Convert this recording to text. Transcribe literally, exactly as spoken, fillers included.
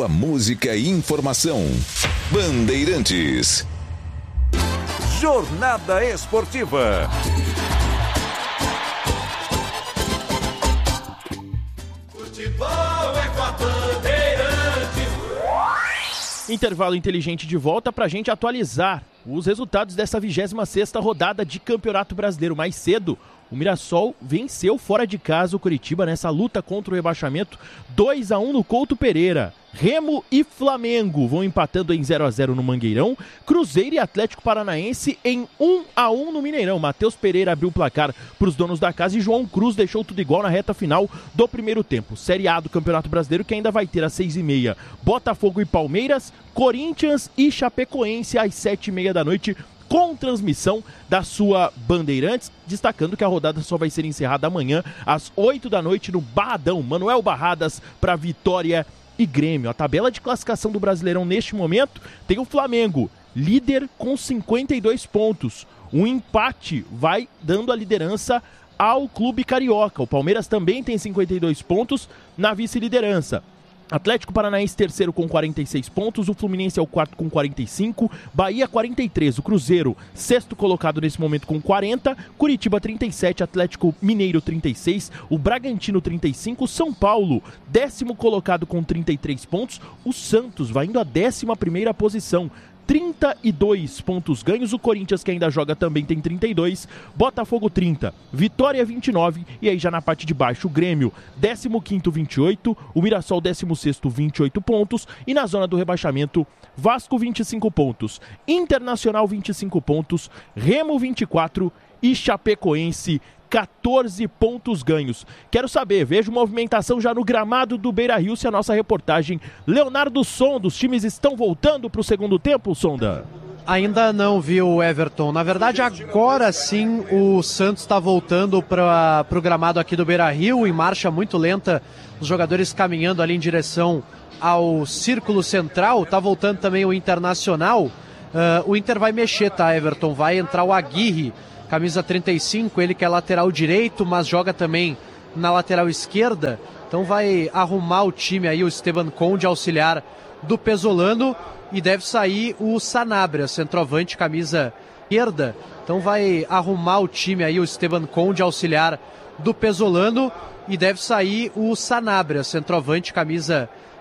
Boa música e informação. Bandeirantes. Jornada Esportiva. Futebol é com a Bandeirantes. Intervalo inteligente de volta pra gente atualizar os resultados dessa vigésima sexta rodada de Campeonato Brasileiro. Mais cedo, o Mirassol venceu fora de casa o Coritiba nessa luta contra o rebaixamento, dois a um no Couto Pereira. Remo e Flamengo vão empatando em zero a zero no Mangueirão. Cruzeiro e Atlético Paranaense em um a um no Mineirão. Matheus Pereira abriu o placar para os donos da casa e João Cruz deixou tudo igual na reta final do primeiro tempo. Série A do Campeonato Brasileiro, que ainda vai ter às seis e meia Botafogo e Palmeiras, Corinthians e Chapecoense às sete e meia da noite, com transmissão da sua Bandeirantes, destacando que a rodada só vai ser encerrada amanhã às oito da noite no Barradão. Manuel Barradas para Vitória e Grêmio. A tabela de classificação do Brasileirão neste momento tem o Flamengo, líder com cinquenta e dois pontos. Um empate vai dando a liderança ao Clube Carioca. O Palmeiras também tem cinquenta e dois pontos na vice-liderança. Atlético Paranaense terceiro com quarenta e seis pontos, o Fluminense é o quarto com quarenta e cinco, Bahia quarenta e três, o Cruzeiro sexto colocado nesse momento com quarenta, Curitiba trinta e sete, Atlético Mineiro trinta e seis, o Bragantino trinta e cinco, São Paulo décimo colocado com trinta e três pontos, o Santos vai indo à décima primeira posição, trinta e dois pontos ganhos, o Corinthians, que ainda joga, também tem trinta e dois, Botafogo trinta, Vitória vinte e nove, e aí já na parte de baixo o Grêmio décimo quinto, vinte e oito, o Mirassol décimo sexto, vinte e oito pontos, e na zona do rebaixamento Vasco vinte e cinco pontos, Internacional vinte e cinco pontos, Remo vinte e quatro e Chapecoense quatorze pontos ganhos. Quero saber, vejo movimentação já no gramado do Beira-Rio, se a nossa reportagem Leonardo Sonda, os times estão voltando para o segundo tempo, Sonda? Ainda não, viu, Everton? Na verdade, agora sim o Santos está voltando para o gramado aqui do Beira-Rio, em marcha muito lenta, os jogadores caminhando ali em direção ao Círculo Central. Tá voltando também o Internacional. Uh, o Inter vai mexer, tá, Everton? Vai entrar o Aguirre, camisa trinta e cinco, ele que é lateral direito, mas joga também na lateral esquerda. Então vai arrumar o time aí, o Esteban Conde, auxiliar do Pesolano, e deve sair o Sanabria, centroavante, camisa esquerda. Então vai arrumar o time aí, o Esteban Conde, auxiliar do Pesolano, e deve sair o Sanabria, centroavante, camisa